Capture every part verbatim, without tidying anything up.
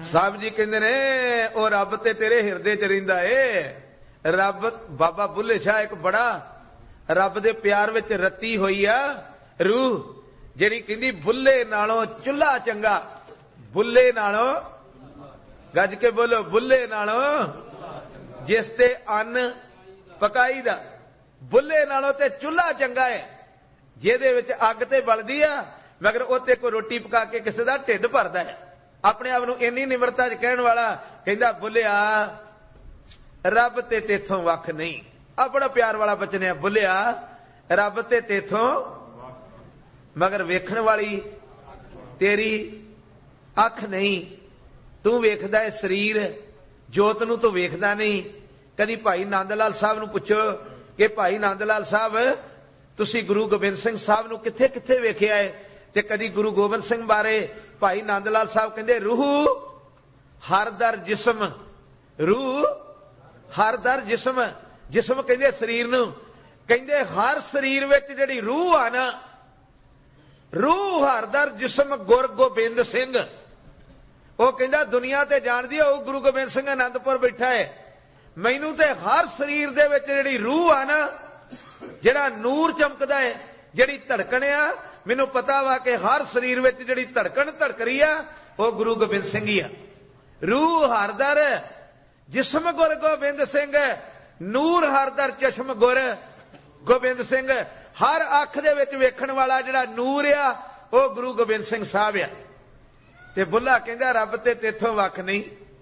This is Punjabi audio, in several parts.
ਸਾਹਿਬ ਜੀ ਕਹਿੰਦੇ ਨੇ ਉਹ ਰੱਬ ਤੇ ਤੇਰੇ ਹਿਰਦੇ 'ਚ ਰਹਿੰਦਾ ਏ। ਰੱਬ ਬਾਬਾ ਬੁੱਲੇ ਸ਼ਾਹ ਇੱਕ ਬੜਾ ਰੱਬ ਦੇ ਪਿਆਰ ਵਿੱਚ ਰੱਤੀ ਹੋਈ ਆ ਰੂਹ, ਜਿਹੜੀ ਕਹਿੰਦੀ ਬੁੱਲੇ ਨਾਲੋਂ ਚੁੱਲ੍ਹਾ ਚੰਗਾ। ਬੁੱਲੇ ਨਾਲੋਂ, ਗੱਜ ਕੇ ਬੋਲੋ, ਬੁੱਲੇ ਨਾਲੋਂ ਜਿਸ ਤੇ ਅੰਨ ਪਕਾਈ ਦਾ। ਬੁੱਲੇ ਨਾਲੋਂ ਤੇ ਚੁੱਲ੍ਹਾ ਚੰਗਾ ਹੈ, ਜਿਹਦੇ ਵਿੱਚ ਅੱਗ ਤੇ ਬਲਦੀ ਆ ਮਗਰ ਉੱਤੇ ਕੋਈ ਰੋਟੀ ਪਕਾ ਕੇ ਕਿਸੇ ਦਾ ਢਿੱਡ ਭਰਦਾ ਹੈ। ਆਪਣੇ ਆਪ ਨੂੰ ਇੰਨੀ ਨਿਮਰਤਾ 'ਚ ਕਹਿਣ ਵਾਲਾ ਕਹਿੰਦਾ ਬੁੱਲਿਆ ਰੱਬ ਤੇ ਤੇਥੋਂ ਵੱਖ ਨਹੀਂ। ਆ ਬੜਾ ਪਿਆਰ ਵਾਲਾ ਬਚਨ ਹੈ, ਬੁੱਲਿਆ ਰੱਬ ਤੇ ਤੇਥੋਂ ਮਗਰ ਵੇਖਣ ਵਾਲੀ ਤੇਰੀ ਅੱਖ ਨਹੀਂ। ਤੂੰ ਵੇਖਦਾ ਹੈ ਸਰੀਰ, ਜੋਤ ਨੂੰ ਤੂੰ ਵੇਖਦਾ ਨਹੀਂ। ਕਦੀ ਭਾਈ ਨੰਦ ਲਾਲ ਸਾਹਿਬ ਨੂੰ ਪੁੱਛੋ ਕਿ ਭਾਈ ਨੰਦ ਲਾਲ ਸਾਹਿਬ ਤੁਸੀਂ ਗੁਰੂ ਗੋਬਿੰਦ ਸਿੰਘ ਸਾਹਿਬ ਨੂੰ ਕਿੱਥੇ ਕਿੱਥੇ ਵੇਖਿਆ ਹੈ? ਤੇ ਕਦੀ ਗੁਰੂ ਗੋਬਿੰਦ ਸਿੰਘ ਬਾਰੇ ਭਾਈ ਨੰਦ ਲਾਲ ਸਾਹਿਬ ਕਹਿੰਦੇ ਰੂਹ ਹਰ ਦਰ ਜਿਸਮ, ਰੂਹ ਹਰ ਦਰ ਜਿਸਮ। ਜਿਸਮ ਕਹਿੰਦੇ ਸਰੀਰ ਨੂੰ, ਕਹਿੰਦੇ ਹਰ ਸਰੀਰ ਵਿੱਚ ਜਿਹੜੀ ਰੂਹ ਆ ਨਾ, ਰੂਹ ਹਰ ਦਰ ਜਿਸਮ ਗੁਰ ਗੋਬਿੰਦ ਸਿੰਘ। ਉਹ ਕਹਿੰਦਾ ਦੁਨੀਆ ਤੇ ਜਾਣਦੀ ਉਹ ਗੁਰੂ ਗੋਬਿੰਦ ਸਿੰਘ ਆਨੰਦਪੁਰ ਬੈਠਾ ਹੈ। ਮੈਨੂੰ ਤੇ ਹਰ ਸਰੀਰ ਦੇ ਵਿੱਚ ਜਿਹੜੀ ਰੂਹ ਆ ਨਾ, ਜਿਹੜਾ ਨੂਰ ਚਮਕਦਾ ਹੈ, ਜਿਹੜੀ ਧੜਕਣ ਆ, ਮੈਨੂੰ ਪਤਾ ਵਾ ਕਿ ਹਰ ਸਰੀਰ ਵਿੱਚ ਜਿਹੜੀ ਧੜਕਣ ਧੜਕ ਰਹੀ ਆ ਉਹ ਗੁਰੂ ਗੋਬਿੰਦ ਸਿੰਘ ਹੀ ਆ। ਰੂਹ ਹਰ ਦਰ ਜਿਸਮ ਗੁਰ ਗੋਬਿੰਦ ਸਿੰਘ, ਨੂਰ ਹਰ ਦਰ ਚਸ਼ਮ ਗੁਰ ਗੋਬਿੰਦ ਸਿੰਘ। ਹਰ ਅੱਖ ਦੇ ਵਿੱਚ ਵੇਖਣ ਵਾਲਾ ਜਿਹੜਾ ਨੂਰ ਆ ਉਹ ਗੁਰੂ ਗੋਬਿੰਦ ਸਿੰਘ ਸਾਹਿਬ ਆ। ਤੇ ਬੁੱਲਾ ਕਹਿੰਦਾ ਰੱਬ ਤੇ ਤੇਥੋਂ ਵੱਖ ਨਹੀਂ,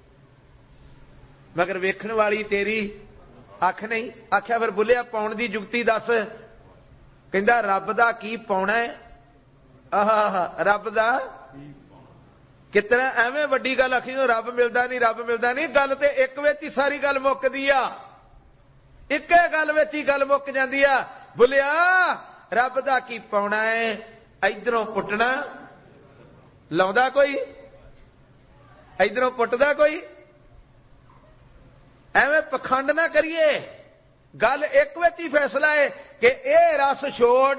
ਮਗਰ ਵੇਖਣ ਵਾਲੀ ਤੇਰੀ ਅੱਖ ਨਹੀਂ। ਆਖਿਆ ਫਿਰ ਬੁੱਲਿਆ ਪਾਉਣ ਦੀ ਜੁਗਤੀ ਦੱਸ। ਕਹਿੰਦਾ ਰੱਬ ਦਾ ਕੀ ਪਾਉਣਾ ਹੈ? ਆਹ ਰੱਬ ਦਾ ਕਿਤਨਾ ਐਵੇਂ ਵੱਡੀ ਗੱਲ ਆਖੀ ਰੱਬ ਮਿਲਦਾ ਨਹੀਂ, ਰੱਬ ਮਿਲਦਾ ਨਹੀਂ। ਗੱਲ ਤੇ ਇੱਕ ਵਿੱਚ ਹੀ ਸਾਰੀ ਗੱਲ ਮੁੱਕਦੀ ਆ, ਇੱਕੇ ਗੱਲ ਵਿੱਚ ਹੀ ਗੱਲ ਮੁੱਕ ਜਾਂਦੀ ਆ। ਬੁੱਲਿਆ ਰੱਬ ਦਾ ਕੀ ਪਾਉਣਾ ਹੈ? ਇਧਰੋਂ ਪੁੱਟਣਾ ਲਾਉਂਦਾ ਕੋਈ, ਇਧਰੋਂ ਪੁੱਟਦਾ ਕੋਈ। ਐਵੇਂ ਪਖੰਡ ਨਾ ਕਰੀਏ, ਗੱਲ ਇੱਕ ਵਿੱਚ ਹੀ ਫੈਸਲਾ ਹੈ ਕਿ ਇਹ ਰਸ ਛੋੜ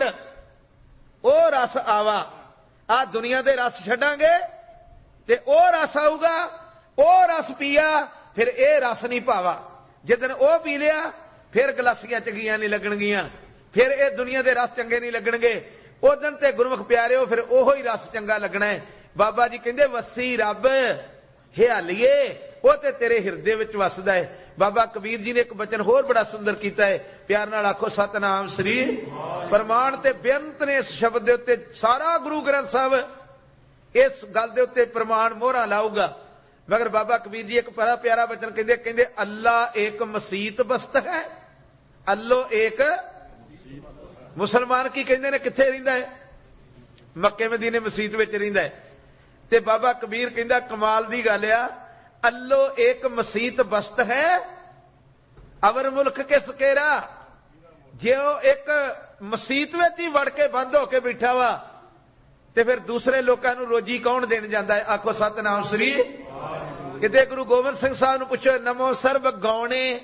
ਉਹ ਰਸ ਆਵਾ। ਆ ਦੁਨੀਆ ਦੇ ਰਸ ਛੱਡਾਂਗੇ ਤੇ ਉਹ ਰਸ ਆਊਗਾ, ਉਹ ਰਸ ਪੀਆ ਫਿਰ ਇਹ ਰਸ ਨਹੀਂ ਭਾਵਾ। ਜਿੱਦਣ ਉਹ ਪੀ ਲਿਆ ਫਿਰ ਗਲਾਸੀਆਂ ਚੰਗੀਆਂ ਨਹੀਂ ਲੱਗਣਗੀਆਂ, ਫਿਰ ਇਹ ਦੁਨੀਆ ਦੇ ਰਸ ਚੰਗੇ ਨਹੀਂ ਲੱਗਣਗੇ। ਉਦੋਂ ਤੇ ਗੁਰਮੁਖ ਪਿਆਰਿਓ ਫਿਰ ਉਹੋ ਹੀ ਰਸ ਚੰਗਾ ਲੱਗਣਾ ਹੈ। ਬਾਬਾ ਜੀ ਕਹਿੰਦੇ ਵਸੀ ਰੱਬ ਹਿਆਲੀਏ, ਉਹ ਤੇ ਤੇਰੇ ਹਿਰਦੇ ਵਿੱਚ ਵਸਦਾ ਹੈ। ਬਾਬਾ ਕਬੀਰ ਜੀ ਨੇ ਇੱਕ ਬਚਨ ਹੋਰ ਬੜਾ ਸੁੰਦਰ ਕੀਤਾ ਹੈ, ਪਿਆਰ ਨਾਲ ਆਖੋ ਸਤਨਾਮ ਸ੍ਰੀ। ਪ੍ਰਮਾਣ ਤੇ ਬੇਅੰਤ ਨੇ ਇਸ ਸ਼ਬਦ ਦੇ ਉੱਤੇ, ਸਾਰਾ ਗੁਰੂ ਗ੍ਰੰਥ ਸਾਹਿਬ ਇਸ ਗੱਲ ਦੇ ਉੱਤੇ ਪ੍ਰਮਾਣ ਮੋਹਰਾਂ ਲਾਊਗਾ। ਮਗਰ ਬਾਬਾ ਕਬੀਰ ਜੀ ਇੱਕ ਬੜਾ ਪਿਆਰਾ ਬਚਨ ਕਹਿੰਦੇ, ਕਹਿੰਦੇ ਅੱਲਾ ਏਕ ਮਸੀਤ ਬਸਤ ਹੈ। ਅੱਲੋ ਏਕ ਮੁਸਲਮਾਨ ਕੀ ਕਹਿੰਦੇ ਨੇ ਕਿੱਥੇ ਰਹਿੰਦਾ ਹੈ? ਮੱਕੇ ਮਦੀਨੇ ਮਸੀਤ ਵਿੱਚ ਰਹਿੰਦਾ ਹੈ। ਤੇ ਬਾਬਾ ਕਬੀਰ ਕਹਿੰਦਾ ਕਮਾਲ ਦੀ ਗੱਲ ਆ, ਅੱਲੋ ਏਕ ਮਸੀਤ ਬਸਤ ਹੈ ਅਵਰ ਮੁਲਕ ਕਿਸ ਕੇਰਾ। ਜੇ ਉਹ ਇੱਕ ਮਸੀਤ ਵਿੱਚ ਹੀ ਵੜ ਕੇ ਬੰਦ ਹੋ ਕੇ ਬੈਠਾ ਵਾ ਤੇ ਫਿਰ ਦੂਸਰੇ ਲੋਕਾਂ ਨੂੰ ਰੋਜੀ ਕੌਣ ਦੇਣ ਜਾਂਦਾ ਹੈ? ਆਖੋ ਸਤਨਾਮ ਸ੍ਰੀ। ਕਿਤੇ ਗੁਰੂ ਗੋਬਿੰਦ ਸਿੰਘ ਸਾਹਿਬ ਨੂੰ ਪੁੱਛੋ ਨਮੋ ਸਰਬ ਗਾਉਣੇ,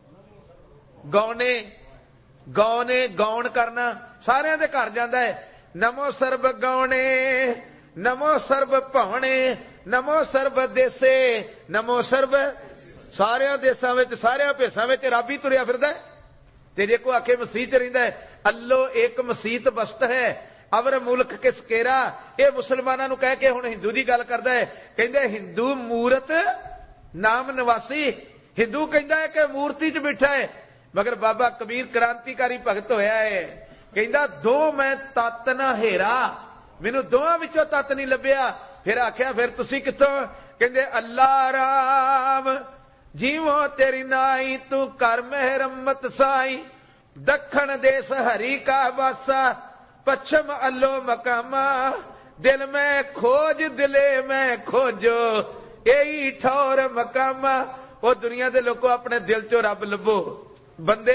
ਗਾਉਣੇ ਗਾਉਣੇ ਗਾਉਣ ਕਰਨਾ ਸਾਰਿਆਂ ਦੇ ਘਰ ਜਾਂਦਾ ਹੈ। ਨਮੋ ਸਰਬ ਗਾਉਣੇ, ਨਮੋ ਸਰਬ ਭਾਉਣੇ, ਨਮੋ ਸਰਬ ਦੇਸੇ, ਨਮੋ ਸਰਬ। ਸਾਰਿਆਂ ਦੇਸਾਂ ਵਿੱਚ ਸਾਰਿਆਂ ਭੇਸਾਂ ਵਿੱਚ ਰੱਬ ਹੀ ਤੁਰਿਆ ਫਿਰਦਾ ਤੇ ਜੇ ਕੋ ਆਖੇ ਮਸੀਤ ਰਹਿੰਦਾ ਹੈ। ਅੱਲੋ ਏਕ ਮਸੀਤ ਬਸਤ ਹੈ ਅਵਰ ਮੁਲਕ ਕਿਸ ਕੇਰਾ। ਇਹ ਮੁਸਲਮਾਨਾਂ ਨੂੰ ਕਹਿ ਕੇ ਹੁਣ ਹਿੰਦੂ ਦੀ ਗੱਲ ਕਰਦਾ ਹੈ। ਕਹਿੰਦੇ ਹਿੰਦੂ ਮੂਰਤ ਨਾਮ ਨਿਵਾਸੀ। ਹਿੰਦੂ ਕਹਿੰਦਾ ਹੈ ਕਿ ਮੂਰਤੀ 'ਚ ਬੈਠਾ ਹੈ, ਮਗਰ ਬਾਬਾ ਕਬੀਰ ਕ੍ਰਾਂਤੀਕਾਰੀ ਭਗਤ ਹੋਇਆ ਹੈ। ਕਹਿੰਦਾ ਦੋ ਮੈਂ ਤਤ ਨਾ ਹੇਰਾ, ਮੈਨੂੰ ਦੋਵਾਂ ਵਿੱਚੋਂ ਤਤ ਨਹੀਂ ਲੱਭਿਆ। ਫਿਰ ਆਖਿਆ ਫਿਰ ਤੁਸੀਂ ਕਿੱਥੋਂ? ਕਹਿੰਦੇ ਅੱਲਾ ਰਾਮ ਜੀਵੋ ਤੇਰੀ ਨਾਈ, ਤੂੰ ਕਰ ਮਿਹਰਮਤ ਸਾਈ। ਦੱਖਣ ਦੇਸ ਹਰੀ ਕਾ ਬਾਸਾ, ਪੱਛਮ ਅੱਲੋ ਮਕਾਮਾ। ਦਿਲ ਮੈਂ ਖੋਜ ਦਿਲੇ ਮੈਂ ਖੋਜੋ, ਇਹੀ ਠੌਰ ਮਕਾਮਾ। ਉਹ ਦੁਨੀਆ ਦੇ ਲੋਕੋ ਆਪਣੇ ਦਿਲ ਚੋਂ ਰੱਬ ਲੱਭੋ। ਬੰਦੇ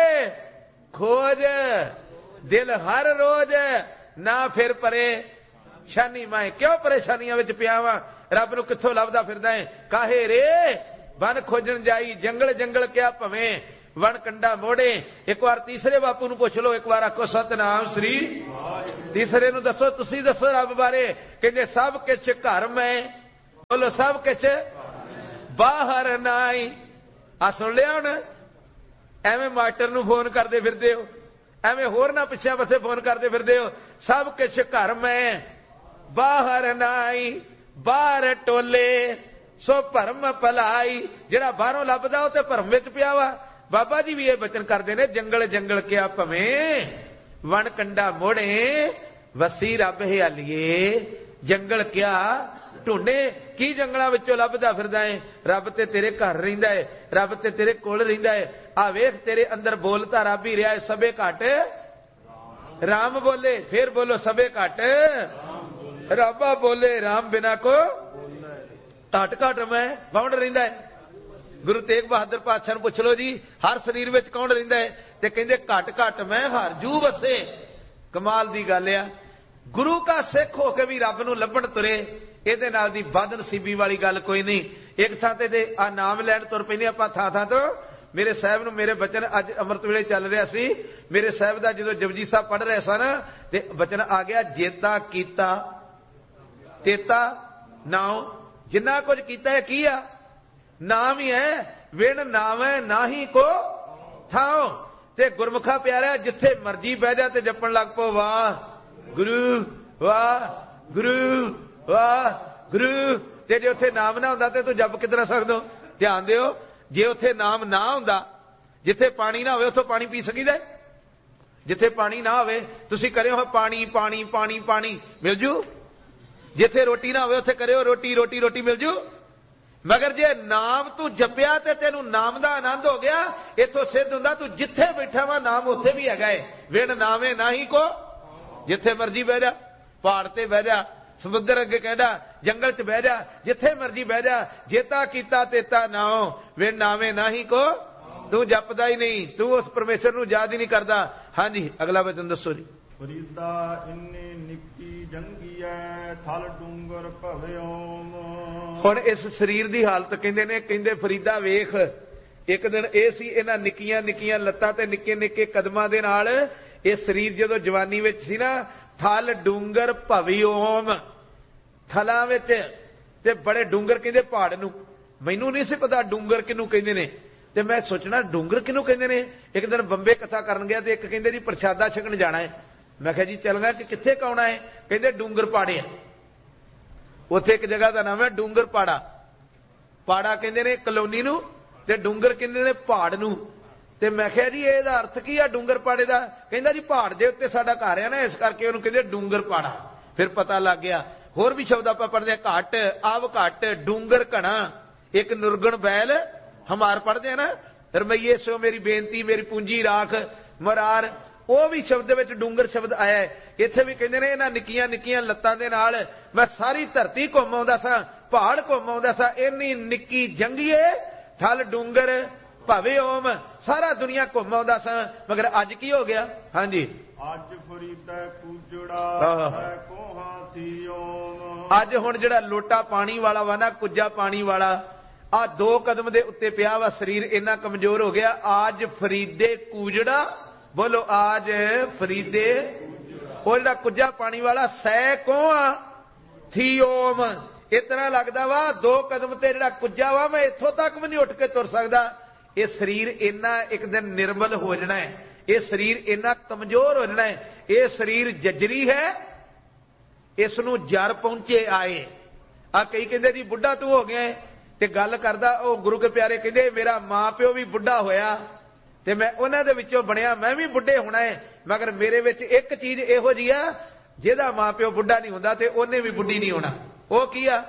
ਖੋਜ ਦਿਲ ਹਰ ਰੋਜ਼, ਨਾ ਫਿਰ ਪਰੇਸ਼ਾਨੀ ਮੈਂ ਕਿਉਂ ਪਰੇਸ਼ਾਨੀਆਂ ਵਿੱਚ ਪਿਆ ਵਾਂ। ਰੱਬ ਨੂੰ ਕਿੱਥੋਂ ਲੱਭਦਾ ਫਿਰਦਾ ਹੈ? ਕਾਹੇ ਰੇ ਬਨ ਖੋਜਣ ਜਾਈ, ਜੰਗਲ ਜੰਗਲ ਕਿਆ ਭਵੇਂ ਵਣ ਕੰਡਾ ਮੋੜੇ। ਇੱਕ ਵਾਰ ਤੀਸਰੇ ਬਾਪੂ ਨੂੰ ਪੁੱਛ ਲਓ, ਇੱਕ ਵਾਰ ਆਖੋ ਸਤਨਾਮ ਸ੍ਰੀ। ਤੀਸਰੇ ਨੂੰ ਦੱਸੋ ਤੁਸੀਂ ਦੱਸੋ ਰੱਬ ਬਾਰੇ। ਕਹਿੰਦੇ ਸਭ ਕੁਛ ਘਰ ਮੈਂ बोलो सब किछ बाहर नाई। आ सुन लिया हुण, एवें मास्टर नूं फोन करदे फिरदे हो, एवें होर ना पिछे पासे फोन करदे फिरदे हो। सब किछ घर में बाहर नाई, बाहर टोले सो भरम भलाई। जिहड़ा बाहरों लभदा उह ते भरम विच पिया वा। बाबा जी भी ये बचन करते ने, जंगल जंगल क्या भवें वन कंडा मोड़े वसी रब हयालीए। जंगल क्या ढूंढे की जंगलों विचों लभदा फिरदा है? रब ते तेरे घर रहिंदा है, रब ते तेरे कोल रहिंदा है। आ वेख तेरे अंदर बोलता रब ही रहा है। सबे घट राम बोले, फिर बोलो सबे घट रबा बोले। राम बिना को घट घट मैं कौन रहिंदा है? गुरु तेग बहादुर पातशाह नूं पुछ लो जी, हर शरीर विच कौन रहिंदा है? ते कहंदे घट घट मैं हर जू वसे। कमाल दी गल आ, गुरु का सिख हो के भी रब नूं लभण तुरे, ਇਹਦੇ ਨਾਲ ਦੀ ਵੱਧ ਨਸੀਬੀ ਵਾਲੀ ਗੱਲ ਕੋਈ ਨਹੀਂ। ਇੱਕ ਥਾਂ ਤੇ ਤੇ ਆ ਨਾਮ ਲੈਣ ਤੁਰ ਪੈਨੇ ਆਪਾਂ ਥਾਂ ਥਾਂ ਤੋਂ। ਮੇਰੇ ਸਾਹਿਬ ਨੂੰ ਮੇਰੇ ਬਚਨ ਅੱਜ ਅੰਮ੍ਰਿਤ ਵੇਲੇ ਚੱਲ ਰਿਹਾ ਸੀ, ਮੇਰੇ ਸਾਹਿਬ ਦਾ ਜਦੋਂ ਜਪਜੀ ਸਾਹਿਬ ਪੜ੍ਹ ਰਹੇ ਸਨ ਤੇ ਬਚਨ ਆ ਗਿਆ, ਜੇਤਾ ਕੀਤਾ ਤੇਤਾ ਨਾਮ। ਜਿੰਨਾ ਕੁਝ ਕੀਤਾ ਹੈ ਕੀ ਆ? ਨਾਮ ਹੀ ਹੈ। ਵਿਣ ਨਾਵੇਂ ਨਾਹੀ ਕੋ ਥਾਉ। ਤੇ ਗੁਰਮੁਖਾ ਪਿਆਰਿਆ, ਜਿੱਥੇ ਮਰਜੀ ਬਹਿ ਜਾ ਤੇ ਜਪਣ ਲੱਗ ਪੋ, ਵਾਹ ਗੁਰੂ ਵਾਹ ਗੁਰੂ ਵਾਹ ਗੁਰੂ। ਤੇ ਜੇ ਉੱਥੇ ਨਾਮ ਨਾ ਹੁੰਦਾ ਤੇ ਤੂੰ ਜਪ ਕਿੱਦਾਂ ਸਕਦਾ? ਧਿਆਨ ਦਿਓ, ਜੇ ਉੱਥੇ ਨਾਮ ਨਾ ਹੁੰਦਾ, ਜਿੱਥੇ ਪਾਣੀ ਨਾ ਹੋਵੇ ਉੱਥੋਂ ਪਾਣੀ ਪੀ ਸਕੀਦਾ? ਜਿੱਥੇ ਪਾਣੀ ਨਾ ਹੋਵੇ ਤੁਸੀਂ ਕਰਿਓ ਹੋ ਪਾਣੀ ਪਾਣੀ ਪਾਣੀ ਪਾਣੀ ਮਿਲ ਜੂ। ਜਿੱਥੇ ਰੋਟੀ ਨਾ ਹੋਵੇ ਉੱਥੇ ਕਰਿਓ ਰੋਟੀ ਰੋਟੀ ਰੋਟੀ ਮਿਲ ਜੂ। ਮਗਰ ਜੇ ਨਾਮ ਤੂੰ ਜਪਿਆ ਤੇ ਤੈਨੂੰ ਨਾਮ ਦਾ ਆਨੰਦ ਹੋ ਗਿਆ, ਇੱਥੋਂ ਸਿੱਧ ਹੁੰਦਾ ਤੂੰ ਜਿੱਥੇ ਬੈਠਾ ਵਾ ਨਾਮ ਉੱਥੇ ਵੀ ਹੈਗਾ ਏ। ਵਿਣ ਨਾਵੇਂ ਨਾਹੀ ਕੋ। ਜਿੱਥੇ ਮਰਜੀ ਬਹਿ ਜਾ, ਪਹਾੜ ਤੇ ਬਹਿ ਜਾ, ਸਮੁੰਦਰ ਅੱਗੇ ਕਹਿੰਦਾ, ਜੰਗਲ ਚ ਬਹਿ ਜਾ, ਜਿੱਥੇ ਮਰਜੀ ਬਹਿ ਜਾ। ਜੇਤਾ ਕੀਤਾ ਤੇਤਾ ਨਾਉ, ਵਿਣ ਨਾਵੇਂ ਨਾਹੀ ਕੋ। ਤੂੰ ਜਪਦਾ ਹੀ ਨਹੀਂ, ਤੂੰ ਉਸ ਪਰਮੇਸ਼ਰ ਨੂੰ ਯਾਦ ਹੀ ਨਹੀਂ ਕਰਦਾ। ਹਾਂਜੀ ਅਗਲਾ ਵਚਨ ਦੱਸੋ ਜੀ। ਫਰੀਦਾ ਇੰਨੀ ਨਿੱਕੀ ਜੰਗੀਐ ਥਲ ਡੂੰਗਰ ਭਵਿਓਮ। ਹੁਣ ਇਸ ਸਰੀਰ ਦੀ ਹਾਲਤ ਕਹਿੰਦੇ ਨੇ, ਕਹਿੰਦੇ ਫਰੀਦਾ ਵੇਖ, ਇੱਕ ਦਿਨ ਇਹ ਸੀ ਇਹਨਾਂ ਨਿੱਕੀਆਂ ਨਿੱਕੀਆਂ ਲੱਤਾਂ ਤੇ ਨਿੱਕੇ ਨਿੱਕੇ ਕਦਮਾਂ ਦੇ ਨਾਲ ਇਹ ਸਰੀਰ ਜਦੋਂ ਜਵਾਨੀ ਵਿੱਚ ਸੀ ਨਾ, ਥਲ ਡੂੰਗਰ ਭਵਿਓਮ, ਥਲਾਂ ਵਿੱਚ ਤੇ ਬੜੇ ਡੂੰਗਰ ਕਹਿੰਦੇ ਪਹਾੜ ਨੂੰ। ਮੈਨੂੰ ਨਹੀਂ ਸੀ ਪਤਾ ਡੂੰਗਰ ਕਿਹਨੂੰ ਕਹਿੰਦੇ ਨੇ, ਤੇ ਮੈਂ ਸੋਚਣਾ ਡੂੰਗਰ ਕਿਹਨੂੰ ਕਹਿੰਦੇ ਨੇ। ਇੱਕ ਦਿਨ ਬੰਬੇ ਕਥਾ ਕਰਨ ਗਿਆ ਤੇ ਇੱਕ ਕਹਿੰਦੇ ਜੀ ਪ੍ਰਸ਼ਾਦਾ ਛਕਣ ਜਾਣਾ ਹੈ। ਮੈਂ ਕਿਹਾ ਜੀ ਚੱਲ ਗਿਆ, ਕਿ ਕਿੱਥੇ ਕਾਉਣਾ ਹੈ? ਕਹਿੰਦੇ ਡੂੰਗਰ ਪਾੜੇ ਆ। ਉੱਥੇ ਇੱਕ ਜਗ੍ਹਾ ਦਾ ਨਾਮ ਹੈ ਡੂੰਗਰ ਪਾੜਾ। ਪਾੜਾ ਕਹਿੰਦੇ ਨੇ ਕਲੋਨੀ ਨੂੰ ਤੇ ਡੂੰਗਰ ਕਹਿੰਦੇ ਨੇ ਪਹਾੜ ਨੂੰ। ਤੇ ਮੈਂ ਕਿਹਾ ਜੀ ਇਹਦਾ ਅਰਥ ਕੀ ਆ ਡੂੰਗਰ ਪਾੜੇ ਦਾ? ਕਹਿੰਦਾ ਜੀ ਪਹਾੜ ਦੇ ਉੱਤੇ ਸਾਡਾ ਘਰ ਆ ਨਾ, ਇਸ ਕਰਕੇ ਉਹਨੂੰ ਕਹਿੰਦੇ ਡੂੰਗਰ ਪਾੜਾ। ਫਿਰ ਪਤਾ ਲੱਗ ਗਿਆ। ਹੋਰ ਵੀ ਸ਼ਬਦ ਆਪਾਂ ਪੜ੍ਹਦੇ ਆ, ਘੱਟ ਆਵ ਘੱਟ ਡੂੰਗਰ ਘਣਾ, ਇੱਕ ਨਿਰਗੁਣ ਬੈਲ ਹਮਾਰ ਪੜ੍ਹਦੇ ਆ ਨਾ, ਰਮਈਏ ਸੋ ਮੇਰੀ ਬੇਨਤੀ ਮੇਰੀ ਪੂੰਜੀ ਰਾਖ ਮਰਾਰ, ਉਹ ਵੀ ਸ਼ਬਦ ਵਿੱਚ ਡੂੰਗਰ ਸ਼ਬਦ ਆਇਆ ਹੈ। ਇੱਥੇ ਵੀ ਕਹਿੰਦੇ ਨੇ ਇਹਨਾਂ ਨਿੱਕੀਆਂ ਨਿੱਕੀਆਂ ਲੱਤਾਂ ਦੇ ਨਾਲ ਮੈਂ ਸਾਰੀ ਧਰਤੀ ਘੁੰਮ ਆਉਂਦਾ ਸਾਂ, ਪਹਾੜ ਘੁੰਮ ਆਉਂਦਾ ਸਾਂ। ਇੰਨੀ ਨਿੱਕੀ ਜੰਗੀਏ ਥਲ ਡੂੰਗਰ ਭਾਵੇਂ ਓਮ, ਸਾਰਾ ਦੁਨੀਆ ਘੁੰਮ ਆਉਂਦਾ ਸਾਂ। ਮਗਰ ਅੱਜ ਕੀ ਹੋ ਗਿਆ? ਹਾਂਜੀ ਅੱਜ ਫਰੀਦਾ ਕੁਜੜਾ ਹੈ ਕੋਹਾਂ ਥੀ ਓਮ। ਅੱਜ ਹੁਣ ਜਿਹੜਾ ਲੋਟਾ ਪਾਣੀ ਵਾਲਾ ਵਾ ਨਾ, ਕੁੱਜਾ ਪਾਣੀ ਵਾਲਾ, ਆ ਦੋ ਕਦਮ ਦੇ ਉੱਤੇ ਪਿਆ ਵਾ, ਸਰੀਰ ਇੰਨਾ ਕਮਜ਼ੋਰ ਹੋ ਗਿਆ। ਆਜ ਫਰੀਦੇ ਕੂਜੜਾ, ਬੋਲੋ ਆਜ ਫਰੀਦੇ। ਉਹ ਜਿਹੜਾ ਕੁੱਜਾ ਪਾਣੀ ਵਾਲਾ ਸੈ ਕੋਹਾਂ ਥੀ ਓਮ, ਇਤਨਾ ਲੱਗਦਾ ਵਾ ਦੋ ਕਦਮ ਤੇ ਜਿਹੜਾ ਕੁੱਜਾ ਵਾ ਮੈਂ ਇੱਥੋਂ ਤੱਕ ਵੀ ਨਹੀਂ ਉੱਠ ਕੇ ਤੁਰ ਸਕਦਾ। ਇਹ ਸਰੀਰ ਇੰਨਾ ਇੱਕ ਦਿਨ ਨਿਰਮਲ ਹੋ ਜਾਣਾ ਹੈ, ਇਹ ਸਰੀਰ ਇੰਨਾ ਕਮਜ਼ੋਰ ਹੋ ਜਾਣਾ ਹੈ। ਇਹ ਸਰੀਰ ਜਜਰੀ ਹੈ, ਇਸ ਨੂੰ ਜਰ ਪਹੁੰਚੇ ਆਏ। ਆ ਕਈ ਕਹਿੰਦੇ ਜੀ ਬੁੱਢਾ ਤੂੰ ਹੋ ਗਿਆ ਤੇ ਗੱਲ ਕਰਦਾ ਉਹ ਗੁਰੂ ਕੇ ਪਿਆਰੇ ਕਹਿੰਦੇ ਮੇਰਾ ਮਾਂ ਪਿਓ ਵੀ ਬੁੱਢਾ ਹੋਇਆ ਤੇ ਮੈਂ ਉਹਨਾਂ ਦੇ ਵਿੱਚੋਂ ਬਣਿਆ, ਮੈਂ ਵੀ ਬੁੱਢੇ ਹੋਣਾ ਹੈ। ਮਗਰ ਮੇਰੇ ਵਿੱਚ ਇੱਕ ਚੀਜ਼ ਇਹੋ ਜਿਹੀ ਆ, ਜਿਹਦਾ ਮਾਂ ਪਿਓ ਬੁੱਢਾ ਨਹੀਂ ਹੁੰਦਾ ਤੇ ਉਹਨੇ ਵੀ ਬੁੱਢੀ ਨਹੀਂ ਹੋਣਾ। ਉਹ ਕੀ ਆ?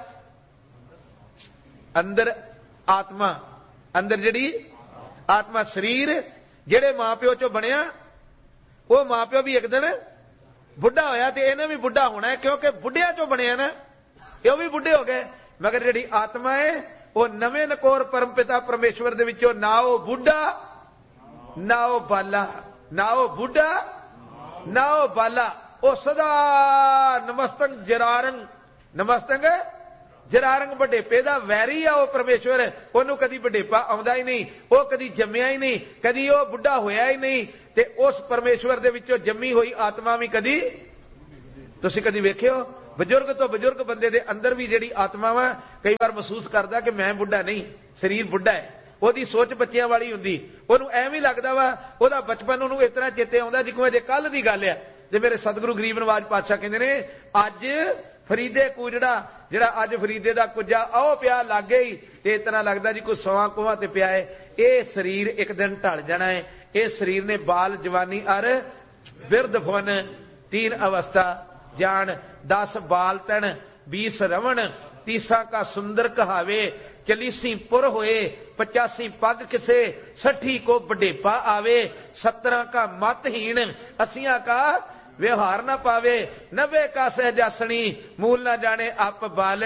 ਅੰਦਰ ਆਤਮਾ, ਅੰਦਰ ਜਿਹੜੀ ਆਤਮਾ। ਸਰੀਰ ਜਿਹੜੇ ਮਾਂ ਪਿਓ ਚੋਂ ਬਣਿਆ, ਉਹ ਮਾਂ ਪਿਓ ਵੀ ਇੱਕ ਦਿਨ ਬੁੱਢਾ ਹੋਇਆ ਤੇ ਇਹਨੇ ਵੀ ਬੁੱਢਾ ਹੋਣਾ ਹੈ, ਕਿਉਂਕਿ ਬੁੱਢਿਆਂ ਚੋਂ ਬਣਿਆ ਨਾ, ਇਹ ਵੀ ਬੁੱਢੇ ਹੋ ਗਏ। ਮਗਰ ਜਿਹੜੀ ਆਤਮਾ ਹੈ ਉਹ ਨਵੇਂ ਨਕੋਰ ਪਰਮ ਪਿਤਾ ਪਰਮੇਸ਼ਵਰ ਦੇ ਵਿੱਚੋਂ, ਨਾ ਉਹ ਬੁੱਢਾ ਨਾ ਉਹ ਬਾਲਾ, ਨਾ ਉਹ ਬੁੱਢਾ ਨਾ ਉਹ ਬਾਲਾ, ਉਹ ਸਦਾ ਨਮਸਤੰ ਜਰਾਰੰਗ, ਨਮਸਤੰਗ ਜਰਾਰੰਗ, ਵਡੇਪੇ ਦਾ ਵੈਰੀ ਆ ਉਹ ਪਰਮੇਸ਼ਵਰ। ਉਹਨੂੰ ਕਦੀ ਵਡੇਪਾ ਆਉਂਦਾ ਹੀ ਨਹੀਂ, ਉਹ ਕਦੀ ਜੰਮਿਆ ਹੀ ਨਹੀਂ, ਕਦੀ ਉਹ ਬੁੱਢਾ ਹੋਇਆ ਹੀ ਨਹੀਂ। ਤੇ ਉਸ ਪਰਮੇਸ਼ਵਰ ਦੇ ਵਿੱਚੋਂ ਜੰਮੀ ਹੋਈ ਆਤਮਾ ਵੀ ਕਦੀ, ਤੁਸੀਂ ਕਦੀ ਵੇਖਿਓ ਬਜ਼ੁਰਗ ਤੋਂ ਬਜ਼ੁਰਗ ਬੰਦੇ ਦੇ ਅੰਦਰ ਵੀ ਜਿਹੜੀ ਆਤਮਾ ਵਾ ਕਈ ਵਾਰ ਮਹਿਸੂਸ ਕਰਦਾ ਕਿ ਮੈਂ ਬੁੱਢਾ ਨਹੀਂ, ਸਰੀਰ ਬੁੱਢਾ ਹੈ। ਉਹਦੀ ਸੋਚ ਬੱਚਿਆਂ ਵਾਲੀ ਹੁੰਦੀ, ਉਹਨੂੰ ਐਵੇਂ ਲੱਗਦਾ ਵਾ ਉਹਦਾ ਬਚਪਨ ਉਹਨੂੰ ਇਸ ਤਰ੍ਹਾਂ ਚੇਤੇ ਆਉਂਦਾ ਜਿਵੇਂ ਜੇ ਕੱਲ ਦੀ ਗੱਲ ਆ। ਤੇ ਮੇਰੇ ਸਤਿਗੁਰੂ ਗਰੀਬ ਨਵਾਜ ਪਾਤਸ਼ਾਹ ਕਹਿੰਦੇ ਨੇ ਅੱਜ ਫਰੀਦੇ ਕੁਜੜਾ ਜਿਹੜਾ ਅੱਜ ਫਰੀਦੇ ਦਾ ਕੁੱਜਾ ਆਓ ਪਿਆ ਲਾਗੇ ਹੀ, ਤੇ ਇਸ ਤਰ੍ਹਾਂ ਲੱਗਦਾ ਜੀ ਕੋਈ ਸਵਾ ਕੋਹਾਂ ਤੇ ਪਿਆ ਹੈ। ਇਹ ਸਰੀਰ ਇੱਕ ਦਿਨ ਢਲ ਜਾਣਾ ਹੈ। ਇਹ ਸਰੀਰ ਨੇ ਬਾਲ ਜਵਾਨੀ ਅਰ ਬਿਰਧ ਫੁਨ तीन अवस्था जान, दस बाल तन बीस रवण, तीसा का सुंदर कहावे, चलीसी पुर होए, पचासी पग किसे, सठी को बडेपा आवे, सत्रह का मतहीन, अस्सियां का व्यवहार न पावे, नब्बे का सहजासनी, मूल न जाने आप बाल,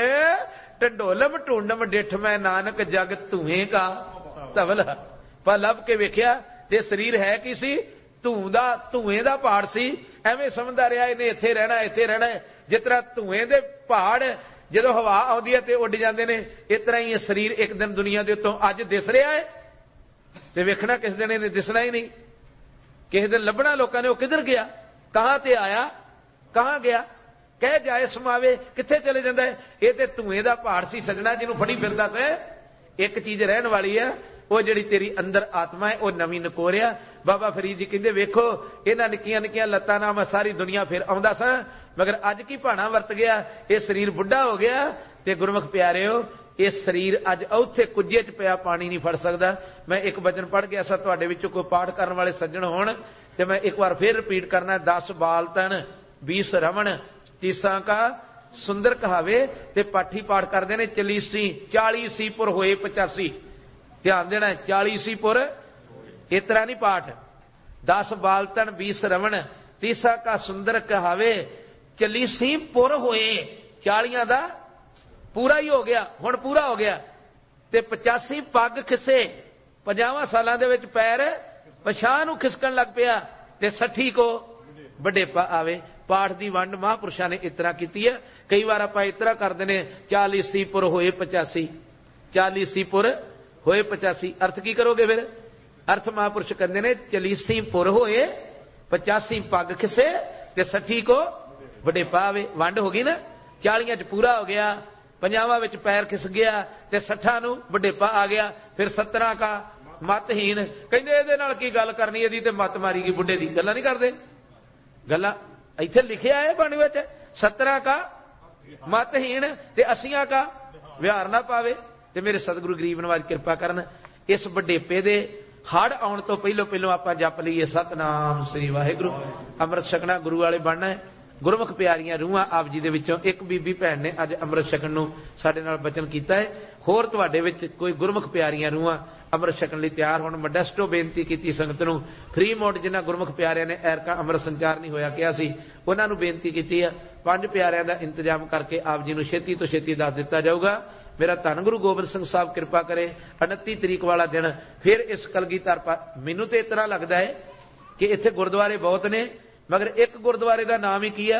ढंडोलम ढूंढम डिठ मैं नानक जग धुएं का तवला। पर लब के वेख्या ते शरीर है की सी, ਧੂੰ ਦਾ ਧੂਏ ਦਾ ਪਹਾੜ ਸੀ। ਐਵੇਂ ਸਮਝਦਾ ਰਿਹਾ ਇਹਨੇ ਇੱਥੇ ਰਹਿਣਾ ਇੱਥੇ ਰਹਿਣਾ। ਜਿਸ ਤਰ੍ਹਾਂ ਧੂਏ ਦੇ ਪਹਾੜ ਜਦੋਂ ਹਵਾ ਆਉਂਦੀ ਹੈ ਤੇ ਉੱਡ ਜਾਂਦੇ ਨੇ, ਇਸ ਤਰ੍ਹਾਂ ਹੀ ਇਹ ਸਰੀਰ ਇੱਕ ਦਿਨ ਦੁਨੀਆ ਦੇ ਉੱਤੋਂ ਅੱਜ ਦਿਸ ਰਿਹਾ ਹੈ ਤੇ ਵੇਖਣਾ ਕਿਸ ਦਿਨ ਇਹਨੇ ਦਿਸਣਾ ਹੀ ਨਹੀਂ। ਕਿਸੇ ਦਿਨ ਲੱਭਣਾ ਲੋਕਾਂ ਨੇ ਉਹ ਕਿੱਧਰ ਗਿਆ, ਕਹਾਂ ਤੇ ਆਇਆ ਕਹਾਂ ਗਿਆ, ਕਹਿ ਜਾਏ ਸਮਾਵੇ, ਕਿੱਥੇ ਚਲੇ ਜਾਂਦਾ ਹੈ। ਇਹ ਤੇ ਧੂਏ ਦਾ ਪਹਾੜ ਸੀ ਸੱਜਣਾ, ਜਿਹਨੂੰ ਫੜੀ ਫਿਰਦਾ ਤੇ ਇੱਕ ਚੀਜ਼ ਰਹਿਣ ਵਾਲੀ ਹੈ, ਉਹ ਜਿਹੜੀ ਤੇਰੀ ਅੰਦਰ ਆਤਮਾ ਹੈ ਉਹ ਨਵੀਂ ਨਕੋਰਿਆ। ਬਾਬਾ ਫਰੀਦ ਜੀ ਕਹਿੰਦੇ ਵੇਖੋ ਇਹਨਾਂ ਨਿੱਕੀਆਂ ਨਿੱਕੀਆਂ ਲੱਤਾਂ ਨਾਲ ਮੈਂ ਸਾਰੀ ਦੁਨੀਆ ਫਿਰ ਆਉਂਦਾ ਸਾਂ, ਮਗਰ ਅੱਜ ਕੀ ਭਾਣਾ ਵਰਤ ਗਿਆ, ਇਹ ਸਰੀਰ ਬੁੱਢਾ ਹੋ ਗਿਆ। ਤੇ ਗੁਰਮੁਖ ਪਿਆਰਿਓ ਇਹ ਸਰੀਰ ਅੱਜ ਉੱਥੇ ਕੁੱਜੇ ਚ ਪਿਆ ਪਾਣੀ ਨਹੀਂ ਫੜ ਸਕਦਾ। ਮੈਂ ਇੱਕ ਵਚਨ ਪੜ੍ਹ ਗਿਆ ਸਾਂ, ਤੁਹਾਡੇ ਵਿੱਚੋਂ ਕੋਈ ਪਾਠ ਕਰਨ ਵਾਲੇ ਸੱਜਣ ਹੋਣ ਤੇ ਮੈਂ ਇੱਕ ਵਾਰ ਫਿਰ ਰਿਪੀਟ ਕਰਨਾ। ਦਸ ਬਾਲ ਤਨ बीस रवण, तीसा का सुंदर कहावे, ते पाठी पाठ करते ने चलीसी चाली सी पुर होए पचासी। ध्यान देना, चाली सी पुर इतना नहीं पाठ। दस बालतन बीस रवण, तीसा का सुंदर कहावे, चलीसी पुर होए, चालियां दा पूरा ही हो गया, हुण पूरा हो गया। ते पचासी पग खिसे, पचावां सालां दे विच पैर पछां नूं खिसकण लग पिया, ते सठी को वडेपा आवे। पाठ की वंड महापुरुषों ने इतना की है। कई बार आप इतना करते हैं चालीसी पुर होए पचासी, चालीसी पुर होए पचासी। अर्थ की करोगे फिर? अर्थ महापुरुष कहते हैं चालीसी पुर होए पचासी पग खिसे ते सठी को वडेपा आवे। वंड हो गई ना, चालियां च पूरा हो गया, पंजावां विच पैर खिस गया ते सठा नूं वडेपा आ गया। फिर सत्रह का मतहीन, कहंदे इहदे नाल की गल करनी, इहदी ते मत मारी गई बुढ़े दी। गल्लां नहीं करदे, गल्लां इत्थे लिखिया है बाणी विच। सत्रह का मतहीन ते अस्सियां का व्यवहार ना पावे। ते मेरे सतगुरु गरीब नवाज कृपा करन, इस वडेपे दे हड़ आउण तो पहलो पहलो आपां जप लईए सतनाम श्री वाहिगुरू। अमृत छकना गुरु वाले बनना है। गुरमुख प्यारियां रूहां आप जी दे विचों एक बीबी भैन ने अज अमृत छकण नूं साडे नाल बचन कीता है। होर तुहाडे विच कोई गुरमुख प्यारियां रूहां अमृत छकण लई तैयार होण। मडस्टो बेनती कीती संगत नूं, फ्री मोड जिन्हां गुरमुख प्यारियां ने ऐरका अमृत संचार नहीं होया किहा सी, उन्हां नूं बेनती कीती है पंज प्यारियां दा इंतजाम करके आप जी नूं छेती तो छेती दस दिता जाऊगा। मेरा धन गुरु गोबिंद सिंह साहब कृपा करे उनती तरीक वाला दिन फिर इस कलगीधर पा। मैनूं ते इतना लगदा है कि इत्थे गुरुद्वारे बहुत ने, मगर एक गुरुद्वारे का नाम ही की है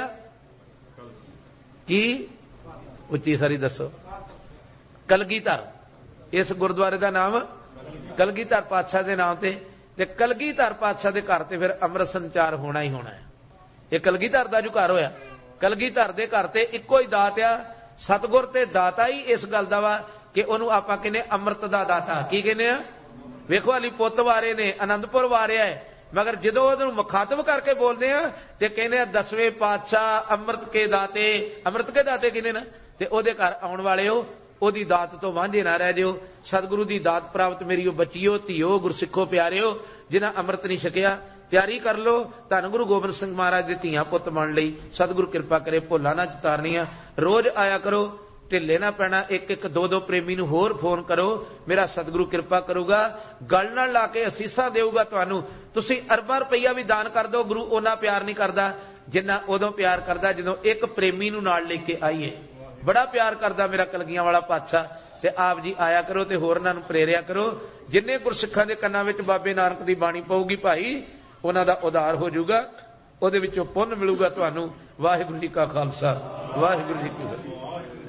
की उच्ची सारी दसो, कलगीधर। इस गुरुद्वारे का नाम कलगीधर पातशाह के नाम से। ते कलगीधर पातशाह के घर से फिर अमृत संचार होना ही होना है। ये कलगीधर का जो घर होया, कलगीधर के घर से इको ही दात आ। सतगुर ते दाता ही इस गल का वा कि उन्होंने आपां कहने अमृत का दाता। की कहने आ? वेखो अली पुत वारे ने, आनंदपुर वारिया है, मगर जो उन्होंने मुखातब करके बोलते हैं तो कहने दसवें पातशाह अमृत के दाते। अमृत के दाते किने ना, ते ओदे घर आउण वाले हो, ओदी दात तो वांझे ना रह जिओ। सतगुरु की दात प्राप्त मेरी बच्चियो धीओ गुरसिखो प्यारिओ, जिन्हां अमृत नहीं छकिया तैयारी कर लो। धन गुरु गोबिंद सिंह महाराज दे धीआं पुत बन लई सतगुरु कृपा करे भुल्लां ना चितारनियां। रोज आया करो, ढिले ना पैना। एक एक दो दो प्रेमी नूं होर फोन करो, मेरा सतगुरु कृपा करूगा, गल नाल ला के असीसां देऊगा तुहानूं। तुसीं अरबां रुपया भी दान कर दो, गुरु ओना प्यार नहीं करदा जिन्ना उदों प्यार करदा जदों एक प्रेमी नूं नाल लेके आईए। बड़ा प्यार करदा मेरा कलगियां वाला पातशाह। ते आप जी आया करो ते होरनां नूं प्रेरिया करो। जिन्ने गुरसिखां दे कन्नां विच बाबे नानक दी बाणी पऊगी भाई, उन्हां दा उद्धार हो जाऊगा, उहदे विचों पुन्न मिलूगा तुहानूं। वाहिगुरू जी का खालसा, वाहिगुरू जी की फतेह।